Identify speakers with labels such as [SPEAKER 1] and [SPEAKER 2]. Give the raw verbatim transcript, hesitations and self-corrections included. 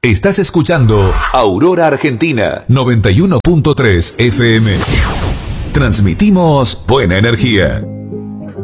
[SPEAKER 1] Estás escuchando Aurora Argentina noventa y uno punto tres F M. Transmitimos buena energía.